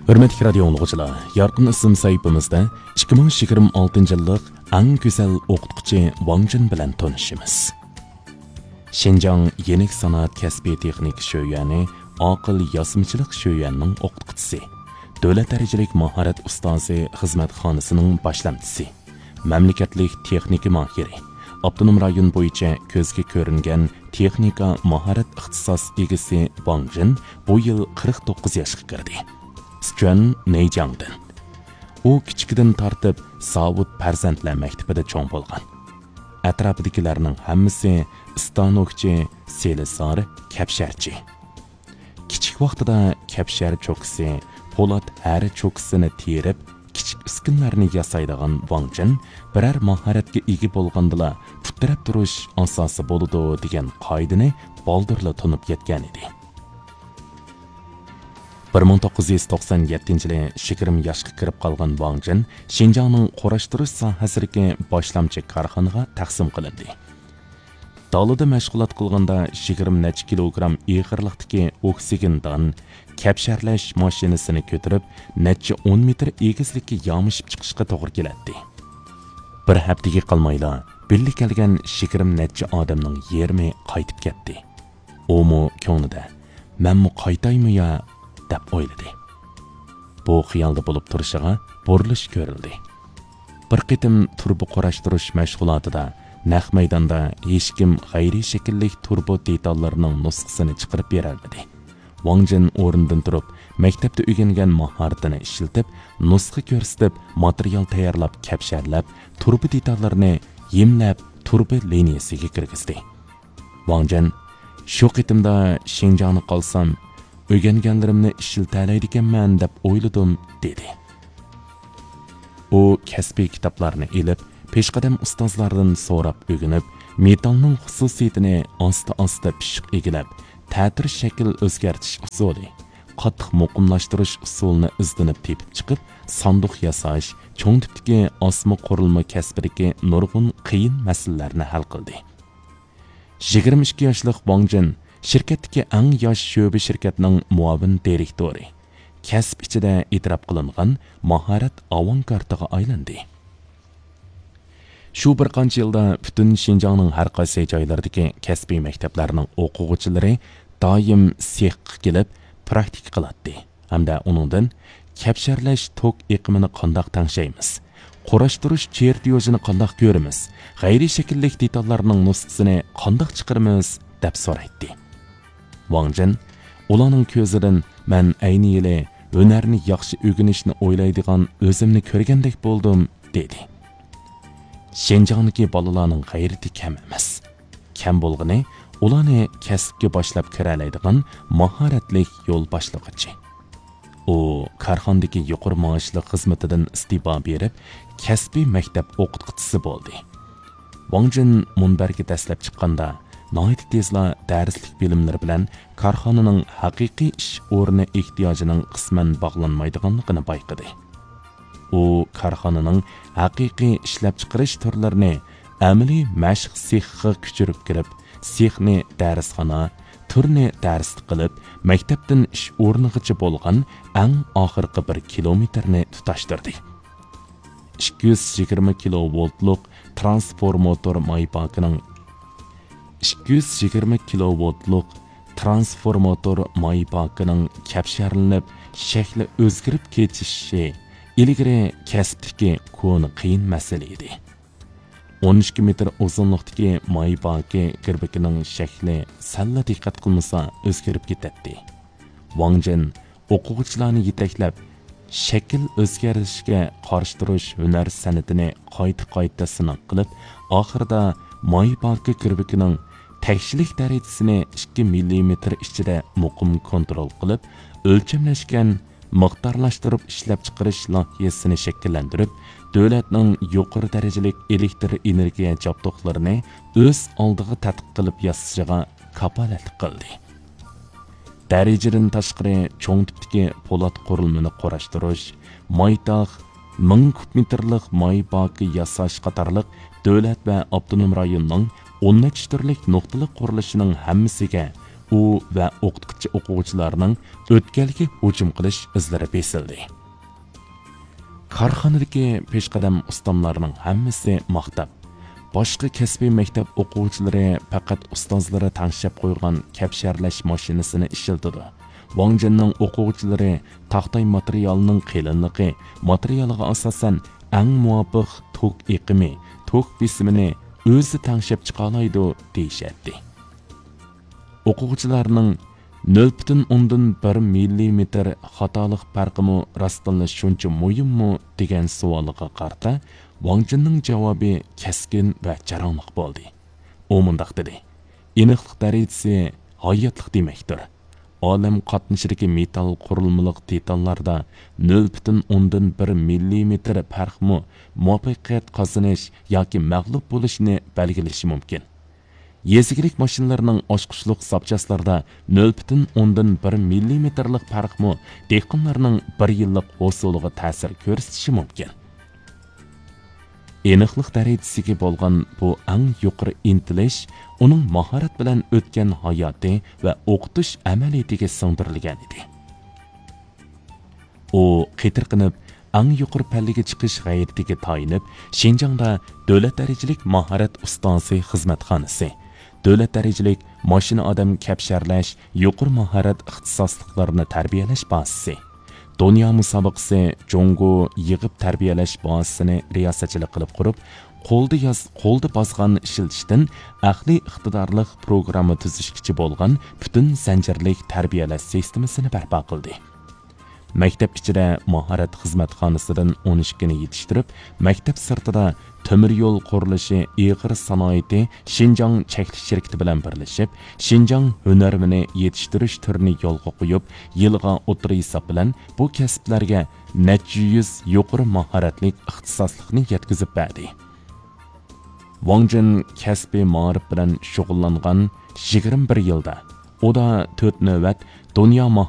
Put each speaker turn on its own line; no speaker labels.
Hürmetli radio dinləyicilər, Yarqın isim sayfımızda 2026 yıllık en güzel o'qituvchi Wang Jin bilan tanışımız. Şinjan Yenik Sanat Kasbi Texnik Şöyəni Aqil Yasımçılıq Şöyənining o'qituvchisi, davlat darajalik mahorat ustozi xizmatxonasining boshlamchisi, mamlakatlik texnika mohiri, Abdunum rayon bo'yicha ko'zga ko'ringan texnika mahorat ixtisos egasi Wang Jin bu yil 49 yoshga kirdi. Sichuan Neyjangdan. U kichikdan tortib Savut farzandlar maktabida cho'ng bo'lgan. Atrofidagilarning hammasi stanokchi, selisor, kapsharchi. Kichik vaqtida kapshar cho'kisi, po'lat har cho'kisini terib, kichik uskunlarni yasaydigan Wang Jin biror mahoratga ega bo'lgandila putirab turish asosi bo'ladi degan qoidani boldirla tunib yetgan edi. 1997 yili 20 yoshga kirib qolgan Wang Jin Xinjiangning qo'rashtirish sohasidagi boshlamchi korxonaga taqsim qilindi. Dalada mashg'ulot qilganda 20 necha kilogramm ig'irlikdagi oksigendan kapsharlash mashinasini ko'tarib, necha 10 metr egizlikka yomishib chiqishga to'g'ri keladi. Bir haftaga qolmayla birga kelgan 20 necha odamning yermi qaytib ketdi. Omo ko'nglida, "Menmi qaytaymi ya?" deb o'yladi. Bu xiyolda bo'lib turishiga burilish ko'rildi. Bir qitim turbo qo'rashtirish mashg'ulotida naq maydonda hech kim g'ayriy shaklli turbo detallarining nusxasini chiqarib berolmadi. Wang Jin o'rnidan turib, maktabda o'rgangan mahoratini ishlatib, nusxa ko'rsatib, material tayyorlab, kapsharlab, turbo detallarini yemlab, turbo liniyasiga kirgizdi. Wang Jin shu qitimda Xinjiangni qolsam, o'rganganlarimni ishiltalaydiganman deb o'yladim, dedi. U kasbiy kitoblarni elib, peshqadam ustozlardan so'rab o'rganib, metallning xususiyatini asta-asta pishiq egilab, ta'tir shakl o'zgartish usuli, qattiq muqimlashtirish usulini izlanib tepib chiqib, sanduq yasash, cho'ng tipdagi osma qurilma kasbidagi nurg'un qiyin masalalarni hal qildi. 22 yoshli Wang Jin shirkatdagi eng yosh sho'ba shirkatning muavin direktori, kasb ichida e'tirof qilingan mahorat avanggardiga aylandi. Shu bir qancha yilda butun Xinjiangning har qaysi joylaridagi kasbiy maktablarning o'quvchilari doim sexga kelib praktik qiladi hamda uningdan kapsharlash tok eqimini qandoq tangshaymiz, qo'rashtirish chertyojini qandoq ko'ramiz, g'ayriy shaklli detallarning nusxasini qandoq chiqaramiz deb so'raydi. Wang Jin ularning ko'zidan "Men ayni yili hunarni yaxshi o'rganishni o'ylaydigan o'zimni ko'rgandek bo'ldim", dedi. Xinjiangdagi bolalarning g'ayrati kam emas. Kam bo'lgani ularni kasbga boshlab kira oladigan mahoratli yo'l boshlag'ichi. U korxonadagi yuqori maoshli xizmatidan istifa berib, kasbiy maktab o'qituvchisi bo'ldi. Wang Jin munbarga dastlab chiqqanda Nəhayət tezla dərslik bilimləri bilan korxonaning haqiqiy ish o'rni ehtiyojining qisman bog'lanmaydiganligini bayqadi. U korxonaning haqiqiy ishlab chiqarish turlarini amaliy mashq sexga ko'chirib kirib, sexni darsxona, turni dars qilib, maktabdan ish o'rnigacha bo'lgan eng oxirgi 1 kilometrni tutashtirdi. 220 kilovoltlik transformator maypakining 220 kilovoltlik transformator maypakining kapsharlanib, shakli o'zgarib ketishi ilgari kasbdagi ko'ni qiyin masala edi. 12 metr uzunlikdagi maypaki kirbikining shakli salla diqqat qilmasa o'zgarib ketadi. Wang Jin o'quvchilarni yetaklab, shakl o'zgarishiga qarshi turish hunar san'atini qayta sinab qilib, oxirida maypaki kirbikining tekshirlik darajasini 2 mm ichida muqim kontrol qilib, o'lchamlashgan, miqdorlashtirib ishlab chiqarish loyihasini shakllantirib, davlatning yuqori darajalik elektr energiya jabduqlarini o'z oldiga tadqiq qilib yasashiga kapolatlik qildi. Darajadan tashqari cho'ng tipdagi po'lat qurilmani qo'rashtirish, maytaq, 1000 kubmetrlik maypaki yasash qatorliq davlat va avtonom rayonning 10 turlik nuqtali qurilishining hammasiga u va o'quvchilarning o'tkalga hujum qilish izlari besildi. Korxonadagi peshqadam ustamlarning hammasi maqtab, boshqa kasbiy maktab o'quvchilari faqat ustozlari tanishib qo'ygan kapsharlash mashinasini ishlatadi. Wang Jinning o'quvchilari taxtay materialining qilinligi, materialiga asosan eng muvofiq tok iqimi, tok bisimini o'zi tanishib chiqa oladi deyishatdi. O'quvchilarning 0.1 mm xatolik farqimi rostdan shuncha muhimmi degan savoliga qarata Wang Jinning javobi keskin va jaranglik bo'ldi. U mundaq dedi: "Aniqlik darajasi hayotlik demakdir. Olam qatnashidagi metal qurilmalik detallarda 0.1 mm farqmi muvaffaqiyat qozonish yoki mag'lub bo'lishni belgilashi mumkin. Yezigilik mashinalarining oshqushliq zapchaslarda 0.1 mm farqmi dehqonlarning 1 yillik hosuliga ta'sir ko'rsatishi mumkin." Aniqlik darajasiga bo'lgan bu eng yuqori intilish uning mahorat bilan o'tgan hayoti va o'qitish amaliyatiga singdirilgan edi. U qitirqinib eng yuqori pallaga chiqish g'ayratiga tayinib, Xinjiangda davlat darajalik mahorat ustozi xizmatxonasi, davlat darajalik mashina odam kapsharlash, yuqori mahorat ixtisosliklarini tarbiyalash bazasi, Dünya musobaqasi Jongo yig'ib tarbiyalash bazasini riyosatchilik qilib qurib, qo'lda bosgan ishlatishdan aqliy iqtidorlik programma tuzishkichi bo'lgan butun zanjirlik tarbiyalash sistemasini barpo qildi. Maktab ichida mahorat xizmatxonasidan 12 ni yetishtirib, maktab sirtida temir yo'l qurilishi ig'ir sanoati Xinjiang cheklash shirkati bilan birlashib, Xinjiang hunarmini yetishtirish turini yo'lga qo'yib, yilga o'tiri hisob bilan bu kasblarga necha yuz yuqori mahoratli ixtisoslikni yetkazib berdi. Wang Jin kasbiy ma'rif bilan shug'ullangan 21 yilda, u da 4 navbat dunyo